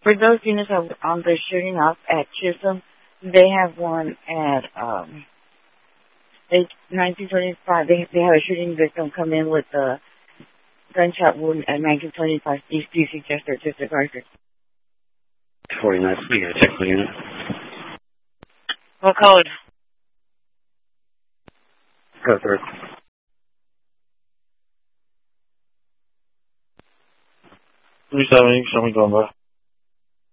For those units that they're shooting off at Chisholm, they have one at 1925. They have a shooting victim come in with a gunshot wound at 1925 East DC Chester, disregard. 49, we got a technical unit. What code? Go through. 370, show me going by.